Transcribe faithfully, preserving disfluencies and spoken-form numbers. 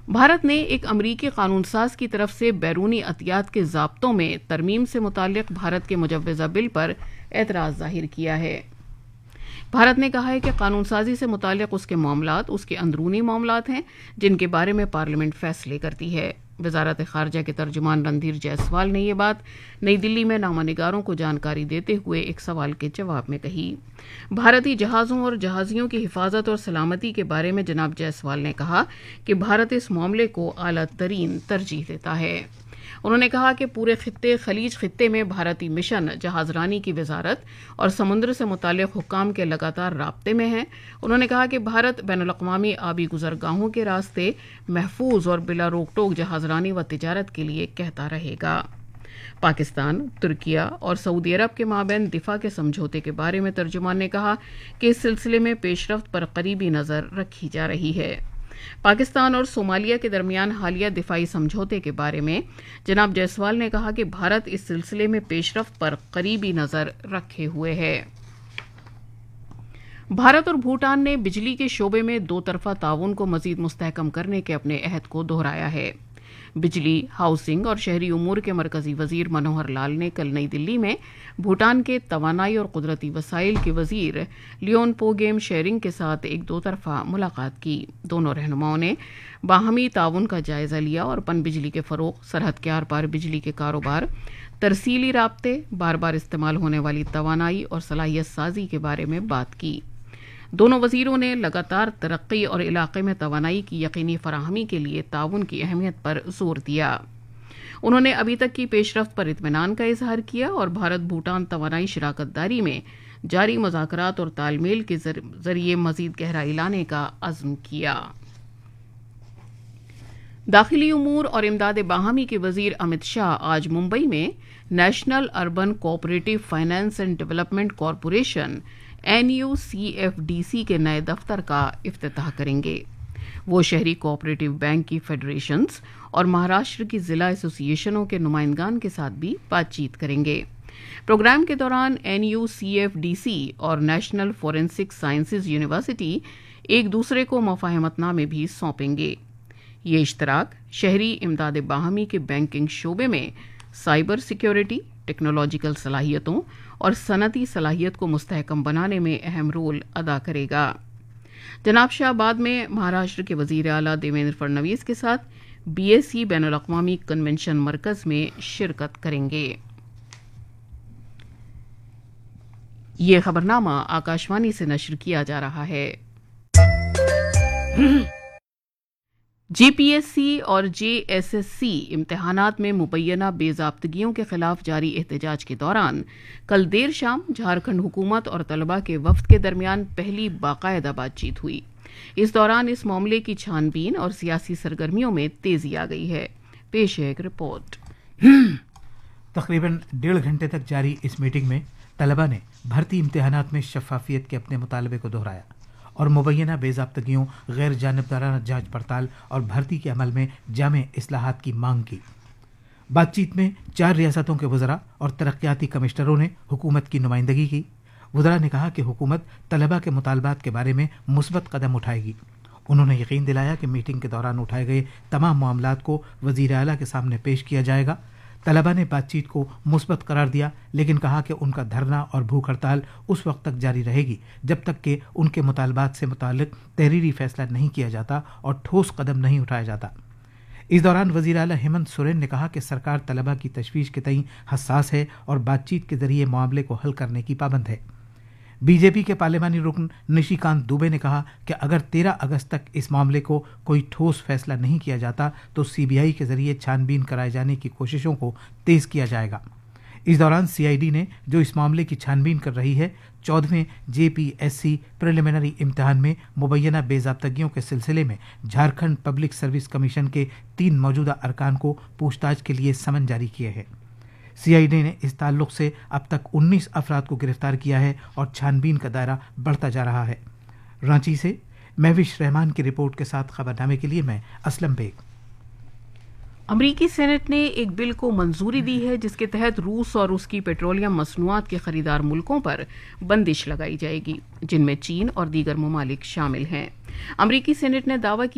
بھارت نے ایک امریکی قانون ساز کی طرف سے بیرونی عطیات کے ضابطوں میں ترمیم سے متعلق بھارت کے مجوزہ بل پر اعتراض ظاہر کیا ہے۔ بھارت نے کہا ہے کہ قانون سازی سے متعلق اس کے معاملات اس کے اندرونی معاملات ہیں جن کے بارے میں پارلیمنٹ فیصلے کرتی ہے۔ وزارت خارجہ کے ترجمان رندھیر جیسوال نے یہ بات نئی دلی میں نامہ نگاروں کو جانکاری دیتے ہوئے ایک سوال کے جواب میں کہی۔ بھارتی جہازوں اور جہازیوں کی حفاظت اور سلامتی کے بارے میں جناب جیسوال نے کہا کہ بھارت اس معاملے کو اعلیٰ ترین ترجیح دیتا ہے۔ انہوں نے کہا کہ پورے خطے خلیج خطے میں بھارتی مشن جہاز رانی کی وزارت اور سمندر سے متعلق حکام کے لگاتار رابطے میں ہیں۔ انہوں نے کہا کہ بھارت بین الاقوامی آبی گزرگاہوں کے راستے محفوظ اور بلا روک ٹوک جہاز رانی و تجارت کے لیے کہتا رہے گا۔ پاکستان، ترکیہ اور سعودی عرب کے مابین دفاع کے سمجھوتے کے بارے میں ترجمان نے کہا کہ اس سلسلے میں پیش رفت پر قریبی نظر رکھی جا رہی ہے۔ پاکستان اور صومالیہ کے درمیان حالیہ دفاعی سمجھوتے کے بارے میں جناب جیسوال نے کہا کہ بھارت اس سلسلے میں پیش رفت پر قریبی نظر رکھے ہوئے ہے۔ بھارت اور بھوٹان نے بجلی کے شعبے میں دو طرفہ تعاون کو مزید مستحکم کرنے کے اپنے عہد کو دہرایا ہے۔ بجلی، ہاؤسنگ اور شہری امور کے مرکزی وزیر منوہر لال نے کل نئی دلی میں بھوٹان کے توانائی اور قدرتی وسائل کے وزیر لیون پوگیم شیرنگ کے ساتھ ایک دو طرفہ ملاقات کی۔ دونوں رہنماؤں نے باہمی تعاون کا جائزہ لیا اور پن بجلی کے فروغ، سرحد کے آر پار بجلی کے کاروبار، ترسیلی رابطے، بار بار استعمال ہونے والی توانائی اور صلاحیت سازی کے بارے میں بات کی۔ دونوں وزیروں نے لگاتار ترقی اور علاقے میں توانائی کی یقینی فراہمی کے لیے تعاون کی اہمیت پر زور دیا۔ انہوں نے ابھی تک کی پیش رفت پر اطمینان کا اظہار کیا اور بھارت بھوٹان توانائی شراکت داری میں جاری مذاکرات اور تال میل کے ذریعے مزید گہرائی لانے کا عزم کیا۔ داخلی امور اور امداد باہمی کے وزیر امت شاہ آج ممبئی میں national urban cooperative finance and development corporation N you C F D C کے نئے دفتر کا افتتاح کریں گے۔ وہ شہری کوآپریٹو بینک کی فیڈریشنز اور مہاراشٹر کی ضلع ایسوسی ایشنوں کے نمائندگان کے ساتھ بھی بات چیت کریں گے۔ پروگرام کے دوران N you C F D C اور نیشنل فورینسک سائنسز یونیورسٹی ایک دوسرے کو مفاہمت نامے بھی سونپیں گے۔ یہ اشتراک شہری امداد باہمی کے بینکنگ شعبے میں سائبر سیکیورٹی، ٹیکنالوجیکل صلاحیتوں اور صنعتی صلاحیت کو مستحکم بنانے میں اہم رول ادا کرے گا۔ جناب شاہ بعد میں مہاراشٹر کے وزیر اعلیٰ دیویندر فڈنویس کے ساتھ بی ایس سی بین الاقوامی کنونشن مرکز میں شرکت کریں گے۔ یہ خبرنامہ آکاشوانی سے نشر کیا جا رہا ہے۔ جے پی ایس سی اور جے ایس ایس سی امتحانات میں مبینہ بے ضابطگیوں کے خلاف جاری احتجاج کے دوران کل دیر شام جھارکھنڈ حکومت اور طلباء کے وفد کے درمیان پہلی باقاعدہ بات چیت ہوئی۔ اس دوران اس معاملے کی چھان بین اور سیاسی سرگرمیوں میں تیزی آ گئی ہے۔ پیش ہے ایک رپورٹ۔ تقریباً ڈیڑھ گھنٹے تک جاری اس میٹنگ میں طلباء نے بھرتی امتحانات میں شفافیت کے اپنے مطالبے کو دہرایا اور مبینہ بے ضابطگیوں، غیر جانبدارانہ جانچ پڑتال اور بھرتی کے عمل میں جامع اصلاحات کی مانگ کی۔ بات چیت میں چار ریاستوں کے وزراء اور ترقیاتی کمشنروں نے حکومت کی نمائندگی کی۔ وزراء نے کہا کہ حکومت طلباء کے مطالبات کے بارے میں مثبت قدم اٹھائے گی۔ انہوں نے یقین دلایا کہ میٹنگ کے دوران اٹھائے گئے تمام معاملات کو وزیر اعلیٰ کے سامنے پیش کیا جائے گا۔ طلباء نے بات چیت کو مثبت قرار دیا لیکن کہا کہ ان کا دھرنا اور بھوک ہڑتال اس وقت تک جاری رہے گی جب تک کہ ان کے مطالبات سے متعلق تحریری فیصلہ نہیں کیا جاتا اور ٹھوس قدم نہیں اٹھایا جاتا۔ اس دوران وزیر اعلیٰ ہیمنت سورین نے کہا کہ سرکار طلباء کی تشویش کے تئیں حساس ہے اور بات چیت کے ذریعے معاملے کو حل کرنے کی پابند ہے۔ بی جے پی کے پارلیمانی رکن نشی کانت دوبے نے کہا کہ اگر تیرہ اگست تک اس معاملے کو کوئی ٹھوس فیصلہ نہیں کیا جاتا تو سی بی آئی کے ذریعے چھان بین کرائے جانے کی کوششوں کو تیز کیا جائے گا۔ اس دوران سی آئی ڈی نے جو اس معاملے کی چھان بین کر رہی ہے چودہویں جے پی ایس سی پریلیمنری امتحان میں مبینہ بے ضابطگیوں کے سلسلے میں جھارکھنڈ پبلک سروس کمیشن کے تین موجودہ ارکان کو پوچھ تاچھ کے لیے سمن جاری کیے ہیں۔ سی آئی ڈی نے اس تعلق سے اب تک انیس افراد کو گرفتار کیا ہے اور چھان بین کا دائرہ بڑھتا جا رہا ہے۔ رانچی سے مہوش رحمان کی رپورٹ کے ساتھ خبرنامے کے لیے میں اسلم بیگ۔ امریکی سینٹ نے ایک بل کو منظوری دی ہے جس کے تحت روس اور اس کی پیٹرولیم مصنوعات کے خریدار ملکوں پر بندش لگائی جائے گی جن میں چین اور دیگر ممالک شامل ہیں۔ امریکی سینٹ نے دعویٰ